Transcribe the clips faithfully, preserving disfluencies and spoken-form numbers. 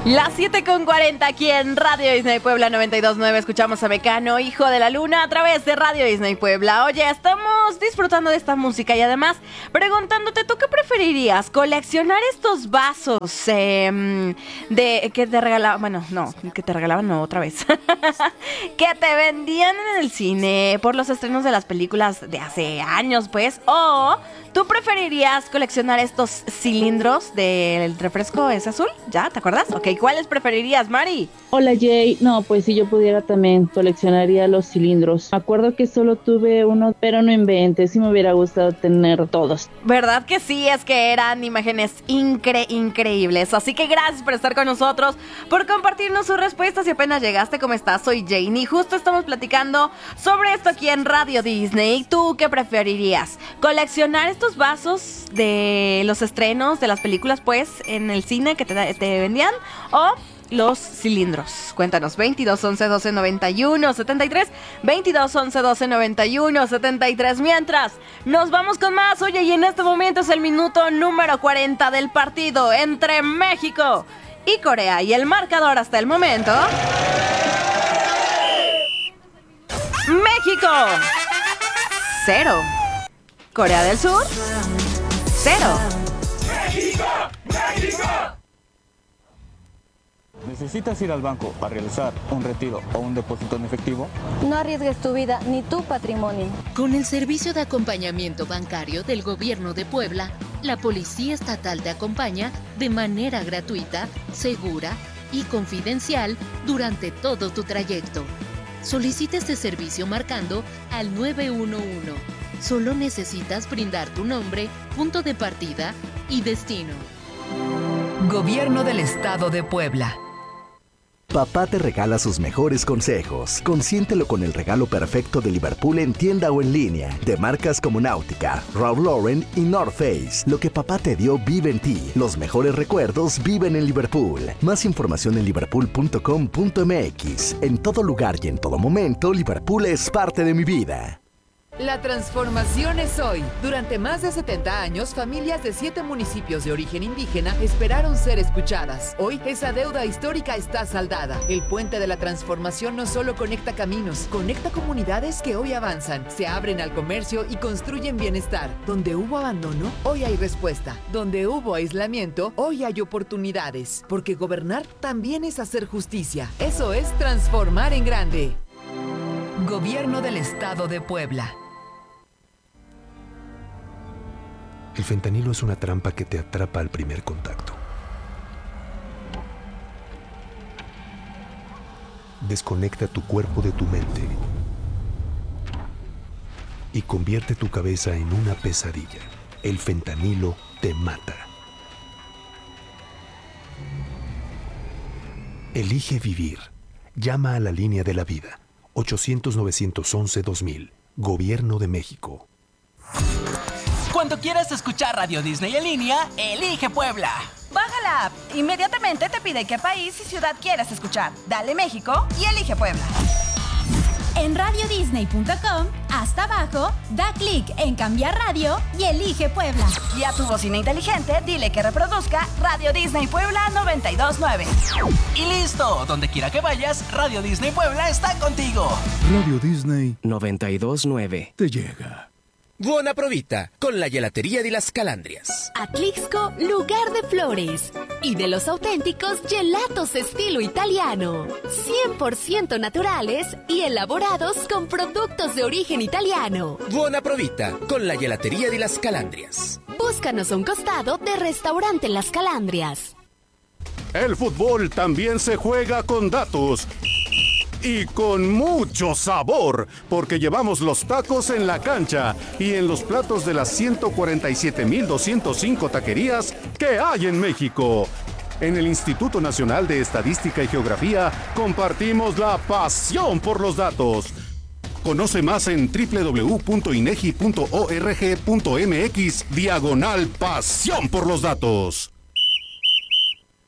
Las siete con cuarenta aquí en Radio Disney Puebla noventa y dos punto nueve. Escuchamos a Mecano, Hijo de la Luna, a través de Radio Disney Puebla. Oye, estamos disfrutando de esta música y además preguntándote, ¿tú qué preferirías? ¿Coleccionar estos vasos eh, de que te regalaban? Bueno, no, que te regalaban, no, otra vez. Que te vendían en el cine por los estrenos de las películas de hace años, pues. O ¿tú preferirías coleccionar estos cilindros del refresco ese azul? ¿Ya? ¿Te acuerdas? Ok, ¿cuáles preferirías, Mari? Hola, Jay. No, pues si yo pudiera también coleccionaría los cilindros. Me acuerdo que solo tuve uno, pero no inventes, sí me hubiera gustado tener todos. ¿Verdad que sí? Es que eran imágenes incre- increíbles. Así que gracias por estar con nosotros, por compartirnos sus respuestas. Si apenas llegaste, ¿cómo estás? Soy Jane y justo estamos platicando sobre esto aquí en Radio Disney. ¿Tú qué preferirías? ¿Coleccionar estos vasos de los estrenos de las películas, pues, en el cine que te, te vendían? ¿O los cilindros? Cuéntanos, veintidós once doce noventa y uno setenta y tres, veintidós once doce noventa y uno setenta y tres. Mientras, nos vamos con más. Oye, y en este momento es el minuto número cuarenta del partido entre México y Corea. Y el marcador hasta el momento: México, cero. Corea del Sur, cero. ¡México! ¡México! ¿Necesitas ir al banco para realizar un retiro o un depósito en efectivo? No arriesgues tu vida ni tu patrimonio. Con el servicio de acompañamiento bancario del Gobierno de Puebla, la Policía Estatal te acompaña de manera gratuita, segura y confidencial durante todo tu trayecto. Solicita este servicio marcando al nueve uno uno. Solo necesitas brindar tu nombre, punto de partida y destino. Gobierno del Estado de Puebla. Papá te regala sus mejores consejos. Consiéntelo con el regalo perfecto de Liverpool en tienda o en línea. De marcas como Náutica, Ralph Lauren y North Face. Lo que papá te dio vive en ti. Los mejores recuerdos viven en Liverpool. Más información en liverpool punto com punto m x. En todo lugar y en todo momento, Liverpool es parte de mi vida. La transformación es hoy. Durante más de setenta años, familias de siete municipios de origen indígena esperaron ser escuchadas. Hoy, esa deuda histórica está saldada. El puente de la transformación no solo conecta caminos, conecta comunidades que hoy avanzan, se abren al comercio y construyen bienestar. Donde hubo abandono, hoy hay respuesta. Donde hubo aislamiento, hoy hay oportunidades. Porque gobernar también es hacer justicia. Eso es transformar en grande. Gobierno del Estado de Puebla. El fentanilo es una trampa que te atrapa al primer contacto. Desconecta tu cuerpo de tu mente y convierte tu cabeza en una pesadilla. El fentanilo te mata. Elige vivir. Llama a la línea de la vida. ochocientos nueve once dos mil. Gobierno de México. Cuando quieras escuchar Radio Disney en línea, elige Puebla. Baja la app. Inmediatamente te pide qué país y ciudad quieres escuchar. Dale México y elige Puebla. En radio disney punto com, hasta abajo, da clic en cambiar radio y elige Puebla. Y a tu bocina inteligente, dile que reproduzca Radio Disney Puebla noventa y dos punto nueve. Y listo, donde quiera que vayas, Radio Disney Puebla está contigo. Radio Disney noventa y dos punto nueve te llega. Buona provita con la gelatería de las Calandrias. Atlixco, lugar de flores y de los auténticos gelatos estilo italiano. cien por ciento naturales y elaborados con productos de origen italiano. Buona provita con la gelatería de las Calandrias. Búscanos a un costado de Restaurante Las Calandrias. El fútbol también se juega con datos. Y con mucho sabor, porque llevamos los tacos en la cancha y en los platos de las ciento cuarenta y siete mil doscientos cinco taquerías que hay en México. En el Instituto Nacional de Estadística y Geografía compartimos la pasión por los datos. Conoce más en doble u doble u doble u punto inegi punto org punto m x diagonal pasión por los datos.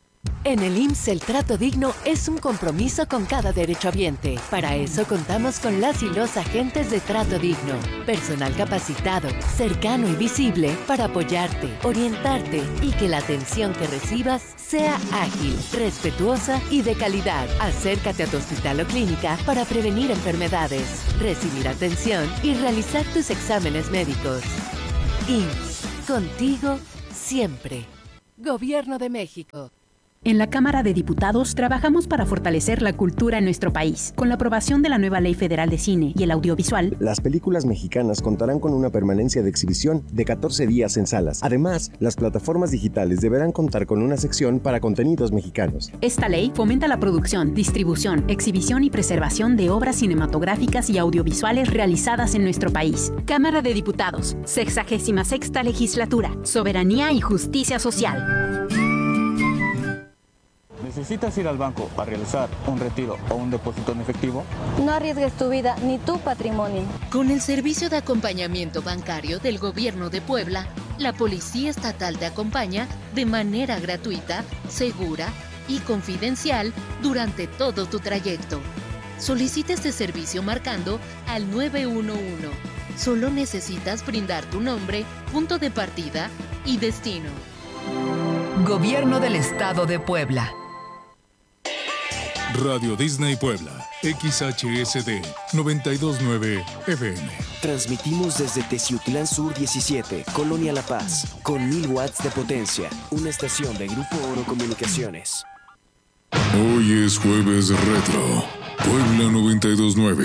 En el I M S S el trato digno es un compromiso con cada derechohabiente. Para eso contamos con las y los agentes de trato digno. Personal capacitado, cercano y visible para apoyarte, orientarte y que la atención que recibas sea ágil, respetuosa y de calidad. Acércate a tu hospital o clínica para prevenir enfermedades, recibir atención y realizar tus exámenes médicos. I M S S, contigo siempre. Gobierno de México. En la Cámara de Diputados trabajamos para fortalecer la cultura en nuestro país. Con la aprobación de la nueva Ley Federal de Cine y el Audiovisual, las películas mexicanas contarán con una permanencia de exhibición de catorce días en salas. Además, las plataformas digitales deberán contar con una sección para contenidos mexicanos. Esta ley fomenta la producción, distribución, exhibición y preservación de obras cinematográficas y audiovisuales realizadas en nuestro país. Cámara de Diputados, sexagésima sexta Legislatura, Soberanía y Justicia Social. ¿Necesitas ir al banco a realizar un retiro o un depósito en efectivo? No arriesgues tu vida ni tu patrimonio. Con el servicio de acompañamiento bancario del Gobierno de Puebla, la Policía Estatal te acompaña de manera gratuita, segura y confidencial durante todo tu trayecto. Solicita este servicio marcando al nueve uno uno. Solo necesitas brindar tu nombre, punto de partida y destino. Gobierno del Estado de Puebla. Radio Disney Puebla, X H S D noventa y dos punto nueve F M. Transmitimos desde Teciutlán Sur diecisiete, Colonia La Paz, con mil watts de potencia, una estación de Grupo Oro Comunicaciones. Hoy es jueves retro, Puebla noventa y dos punto nueve.